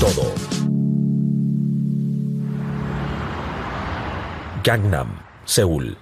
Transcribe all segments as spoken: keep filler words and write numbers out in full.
todo. Gangnam, Seúl.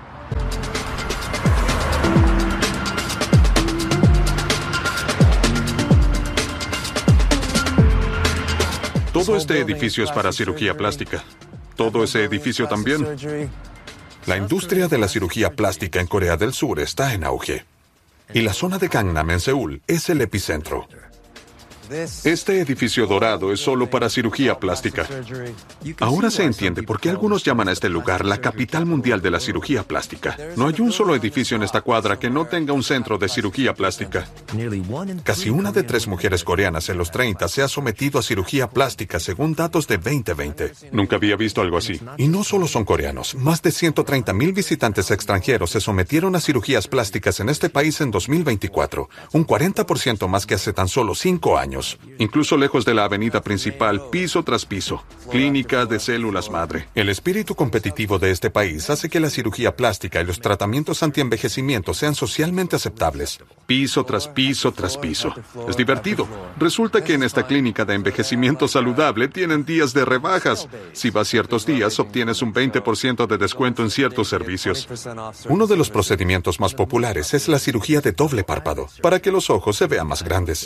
Todo este edificio es para cirugía plástica. Todo ese edificio también. La industria de la cirugía plástica en Corea del Sur está en auge. Y la zona de Gangnam en Seúl es el epicentro. Este edificio dorado es solo para cirugía plástica. Ahora se entiende por qué algunos llaman a este lugar la capital mundial de la cirugía plástica. No hay un solo edificio en esta cuadra que no tenga un centro de cirugía plástica. Casi una de tres mujeres coreanas en los treinta se ha sometido a cirugía plástica según datos de veinte veinte. Nunca había visto algo así. Y no solo son coreanos. Más de ciento treinta mil visitantes extranjeros se sometieron a cirugías plásticas en este país en dos mil veinticuatro. Un cuarenta por ciento más que hace tan solo cinco años. Incluso lejos de la avenida principal, piso tras piso. Clínica de células madre. El espíritu competitivo de este país hace que la cirugía plástica y los tratamientos antienvejecimiento sean socialmente aceptables. Piso tras piso tras piso. Es divertido. Resulta que en esta clínica de envejecimiento saludable tienen días de rebajas. Si vas ciertos días, obtienes un veinte por ciento de descuento en ciertos servicios. Uno de los procedimientos más populares es la cirugía de doble párpado, para que los ojos se vean más grandes.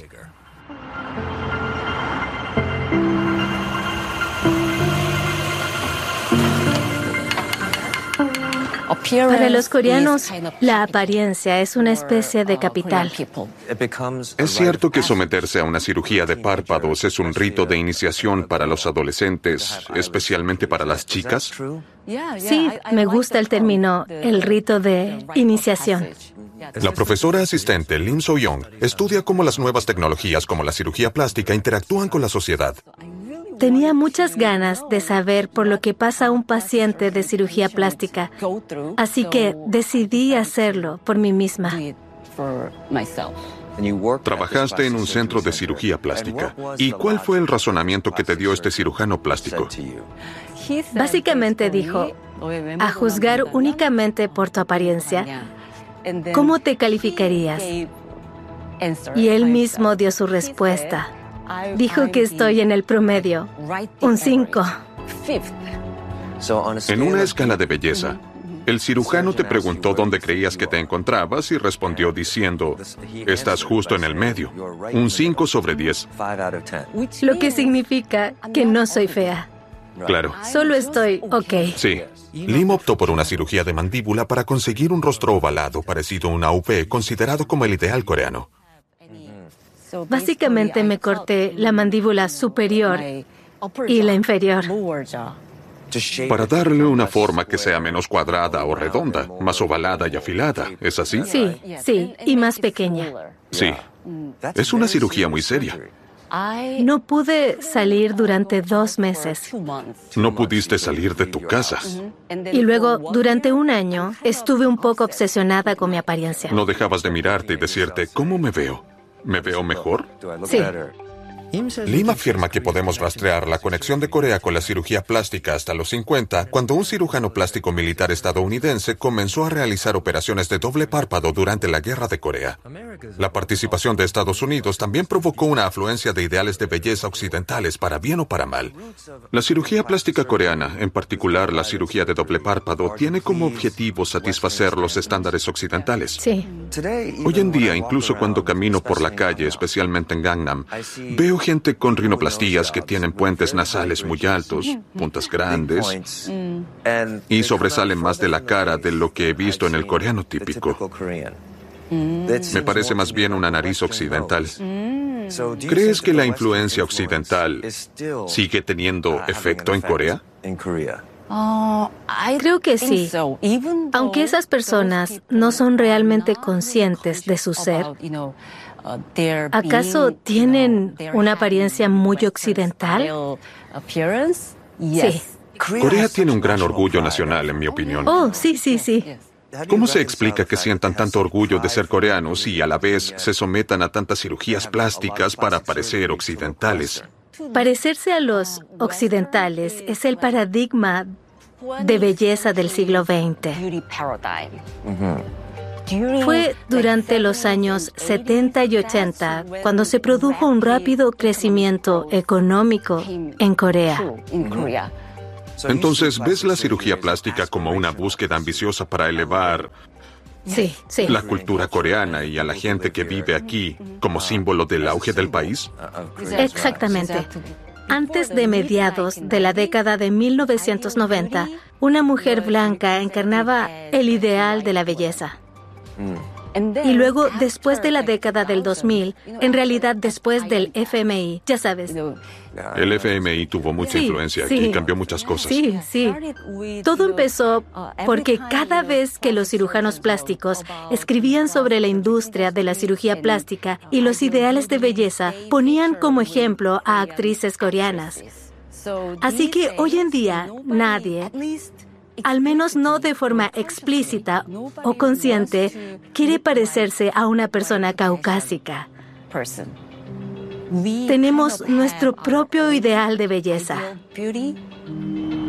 Para los coreanos, la apariencia es una especie de capital. ¿Es cierto que someterse a una cirugía de párpados es un rito de iniciación para los adolescentes, especialmente para las chicas? Sí, me gusta el término, el rito de iniciación. La profesora asistente Lim So-young estudia cómo las nuevas tecnologías como la cirugía plástica interactúan con la sociedad. Tenía muchas ganas de saber por lo que pasa un paciente de cirugía plástica, así que decidí hacerlo por mí misma. Trabajaste en un centro de cirugía plástica. ¿Y cuál fue el razonamiento que te dio este cirujano plástico? Básicamente dijo, a juzgar únicamente por tu apariencia, ¿cómo te calificarías? Y él mismo dio su respuesta. Dijo que estoy en el promedio, un cinco. En una escala de belleza, el cirujano te preguntó dónde creías que te encontrabas y respondió diciendo, estás justo en el medio, un cinco sobre diez. Lo que significa que no soy fea. Claro. Solo estoy ok. Sí. Lim optó por una cirugía de mandíbula para conseguir un rostro ovalado parecido a una V, considerado como el ideal coreano. Básicamente me corté la mandíbula superior y la inferior. Para darle una forma que sea menos cuadrada o redonda, más ovalada y afilada, ¿es así? Sí, sí, y más pequeña. Sí. Es una cirugía muy seria. No pude salir durante dos meses. No pudiste salir de tu casa. Y luego, durante un año, estuve un poco obsesionada con mi apariencia. No dejabas de mirarte y decirte, ¿cómo me veo? ¿Me veo mejor? Sí. Lim afirma que podemos rastrear la conexión de Corea con la cirugía plástica hasta los cincuenta, cuando un cirujano plástico militar estadounidense comenzó a realizar operaciones de doble párpado durante la Guerra de Corea. La participación de Estados Unidos también provocó una afluencia de ideales de belleza occidentales, para bien o para mal. La cirugía plástica coreana, en particular la cirugía de doble párpado, tiene como objetivo satisfacer los estándares occidentales. Sí. Hoy en día, incluso cuando camino por la calle, especialmente en Gangnam, veo gente con rinoplastías que tienen puentes nasales muy altos, puntas grandes, y sobresalen más de la cara de lo que he visto en el coreano típico. Me parece más bien una nariz occidental. ¿Crees que la influencia occidental sigue teniendo efecto en Corea? Creo que sí. Aunque esas personas no son realmente conscientes de su ser, ¿acaso tienen una apariencia muy occidental? Sí. Corea tiene un gran orgullo nacional, en mi opinión. Oh, sí, sí, sí. ¿Cómo se explica que sientan tanto orgullo de ser coreanos y a la vez se sometan a tantas cirugías plásticas para parecer occidentales? Parecerse a los occidentales es el paradigma de belleza del siglo veinte. Fue durante los años setenta y ochenta cuando se produjo un rápido crecimiento económico en Corea. Entonces, ¿ves la cirugía plástica como una búsqueda ambiciosa para elevar Sí, sí. la cultura coreana y a la gente que vive aquí como símbolo del auge del país? Exactamente. Antes de mediados de la década de mil novecientos noventa, una mujer blanca encarnaba el ideal de la belleza. Y luego, después de la década del dos mil, en realidad después del F M I, ya sabes. El F M I tuvo mucha Sí, influencia sí. aquí y cambió muchas cosas. Sí, sí. Todo empezó porque cada vez que los cirujanos plásticos escribían sobre la industria de la cirugía plástica y los ideales de belleza, ponían como ejemplo a actrices coreanas. Así que hoy en día nadie, al menos no de forma explícita o consciente, quiere parecerse a una persona caucásica. Tenemos nuestro propio ideal de belleza.